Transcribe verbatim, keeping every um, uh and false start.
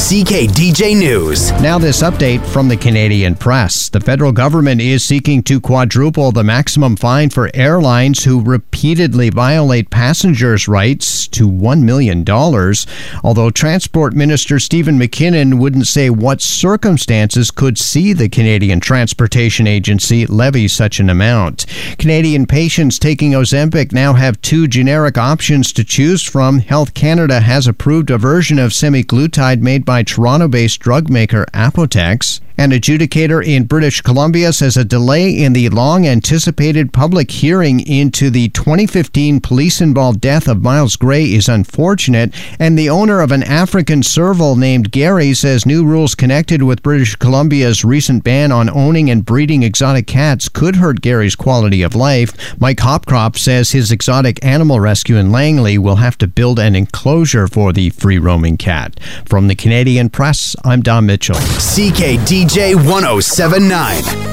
C K D J News. Now this update from the Canadian Press. The federal government is seeking to quadruple the maximum fine for airlines who repeatedly violate passengers' rights to one million dollars. Although Transport Minister Stephen McKinnon wouldn't say what circumstances could see the Canadian Transportation Agency levy such an amount. Canadian patients taking Ozempic now have two generic options to choose from. Health Canada has approved a version of semaglutide made by Toronto-based drug maker Apotex. An adjudicator in British Columbia says a delay in the long-anticipated public hearing into the twenty fifteen police-involved death of Miles Gray is unfortunate, and the owner of an African serval named Gary says new rules connected with British Columbia's recent ban on owning and breeding exotic cats could hurt Gary's quality of life. Mike Hopcroft says his exotic animal rescue in Langley will have to build an enclosure for the free-roaming cat. From the Canadian Press, I'm Don Mitchell. C K D J one oh seven point nine.